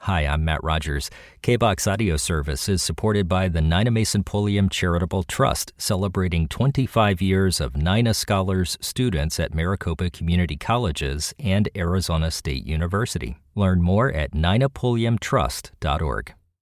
Hi, I'm Matt Rogers. KBOX audio service is supported by the Nina Mason Pulliam Charitable Trust, celebrating 25 years of Nina Scholars students at Maricopa Community Colleges and Arizona State University. Learn more at ninapulliamtrust.org.